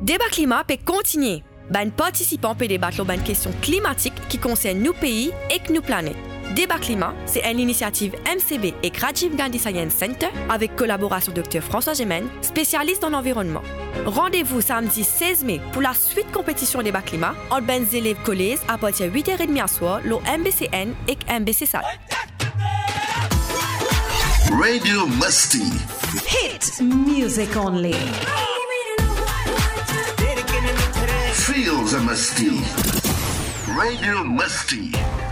Débat climat peut continuer. Ben participants peuvent débattre sur une question climatique qui concerne nos pays et nos planètes. Débat climat, c'est une initiative MCB et Rajiv Gandhi Science Center avec collaboration Dr François Gemène, spécialiste dans l'environnement. Rendez-vous samedi 16 mai pour la suite compétition débat climat entre ben élèves collèges à partir de 8h30 à soir, le MBCN et MBC Sal. Radio Musty. Hit music only. Feels a Musty. Radio Musty.